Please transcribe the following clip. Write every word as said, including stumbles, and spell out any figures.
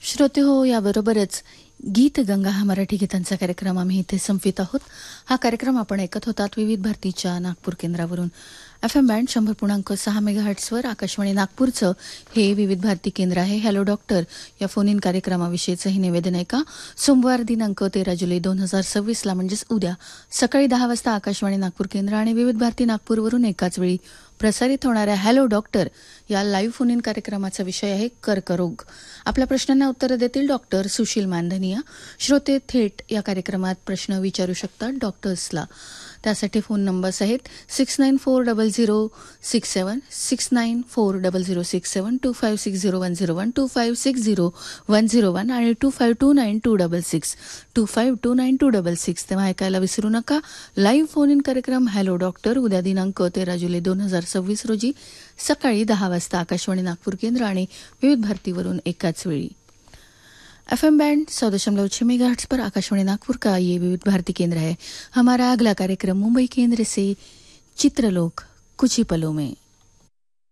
श्रोते हो, याबरोबरच गीत गंगा हा मराठी गीतांचा कार्यक्रम आम्ही इथे संपवित आहोत. हा कार्यक्रम आपण ऐकत होतात विविध भारतीच्या नागपूर केंद्रावरून. एफ एम बँड शंभर पूर्णांक सहा मेगा हर्ट्सवर आकाशवाणी नागपूरचं हे विविध भारती केंद्र आहे. हॅलो डॉक्टर या फोन इन कार्यक्रमाविषयीचं हे निवेदन आहे का. सोमवार दिनांक तेरा जुलै दोन हजार सव्वीसला म्हणजेच उद्या सकाळी दहा वाजता आकाशवाणी नागपूर केंद्र आणि विविध भारती नागपूरवरून एकाच वेळी प्रसारित होणाऱ्या हॅलो डॉक्टर या लाईव्ह फोन इन कार्यक्रमाचा विषय आहे कर्करोग. आपल्या प्रश्नांना उत्तरं देतील डॉक्टर सुशील मानधनिया. श्रोते थेट या कार्यक्रमात प्रश्न विचारू शकतात डॉक्टर्सला. त्यासाठी फोन नंबर्स आहेत six nine four double zero six seven six nine four double zero six seven to five six zero one zero one two five six zero one zero one आणि to five to nine to double six to five to nine to double six. तेव्हा ऐकायला विसरू नका live phone in कार्यक्रम hello doctor उद्या दिनांक तेरा जुलै दोन हजार सव्वीस रोजी सकाळी दहा वाजता आकाशवाणी नागपूर केंद्र आणि विविध भारतीवरून एकाच वेळी. एफ एम बैंड सौ दशमलव छह मेगा हर्ट्ज पर आकाशवाणी नागपुर का ये विविध भारती केंद्र है. हमारा अगला कार्यक्रम मुंबई केंद्र से चित्रलोक कुछ ही पलों में.